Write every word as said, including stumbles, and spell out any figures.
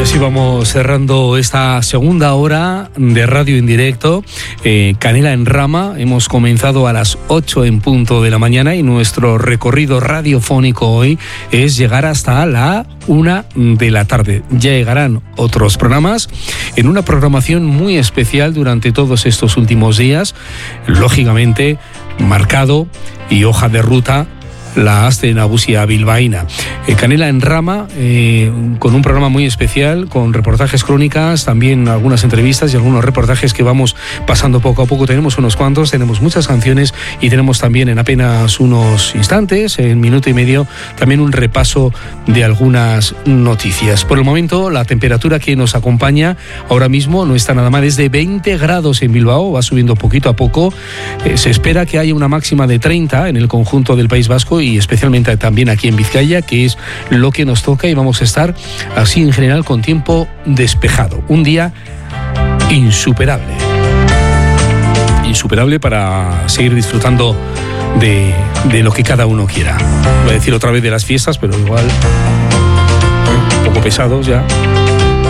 así vamos cerrando esta segunda hora de radio en directo. Eh, Canela en Rama. Hemos comenzado a las ocho en punto de la mañana y nuestro recorrido radiofónico hoy es llegar hasta la una de la tarde. Ya llegarán otros programas en una programación muy especial durante todos estos últimos días. Lógicamente, marcado y hoja de ruta la Aste Nagusia bilbaína. Eh, Canela en Rama, eh, con un programa muy especial, con reportajes crónicas, también algunas entrevistas y algunos reportajes que vamos pasando poco a poco. Tenemos unos cuantos, tenemos muchas canciones y tenemos también en apenas unos instantes, en minuto y medio, también un repaso de algunas noticias. Por el momento, la temperatura que nos acompaña ahora mismo no está nada mal, es de veinte grados en Bilbao, va subiendo poquito a poco. Eh, se espera que haya una máxima de treinta en el conjunto del País Vasco y especialmente también aquí en Vizcaya, que es lo que nos toca, y vamos a estar así en general con tiempo despejado. Un día insuperable. Insuperable para seguir disfrutando de, de lo que cada uno quiera. Voy a decir otra vez de las fiestas, pero igual un poco pesados ya.